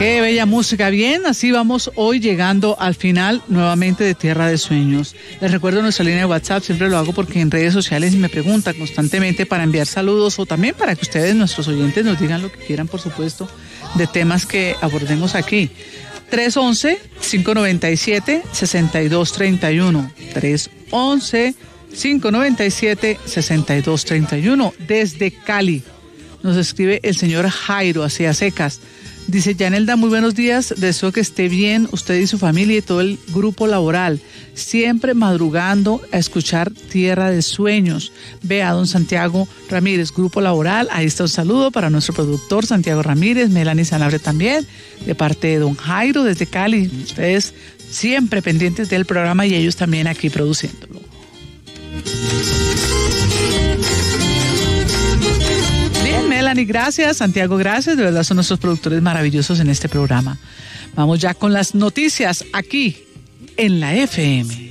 Qué bella música. Bien, así vamos hoy llegando al final nuevamente de Tierra de Sueños. Les recuerdo nuestra línea de WhatsApp, siempre lo hago porque en redes sociales me preguntan constantemente para enviar saludos o también para que ustedes, nuestros oyentes, nos digan lo que quieran, por supuesto, de temas que abordemos aquí. 311-597-6231. 311-597-6231. Desde Cali nos escribe el señor Jairo, así a secas. Dice: Yanelda, muy buenos días, deseo que esté bien usted y su familia y todo el grupo laboral, siempre madrugando a escuchar Tierra de Sueños. Ve a don Santiago Ramírez, grupo laboral, ahí está un saludo para nuestro productor Santiago Ramírez, Melanie Sanabria también, de parte de don Jairo desde Cali. Ustedes siempre pendientes del programa y ellos también aquí produciéndolo. Melanie, gracias. Santiago, gracias. De verdad son nuestros productores maravillosos en este programa. Vamos ya con las noticias aquí en la FM.